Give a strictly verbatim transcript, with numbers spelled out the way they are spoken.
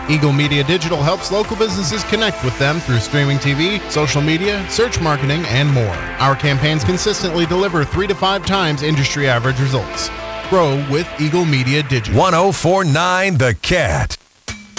Eagle Media Digital helps local businesses connect with them through streaming T V, social media, search marketing, and more. Our campaigns consistently deliver three to five times industry average results. Grow with Eagle Media Digital. one oh four point nine The Cat.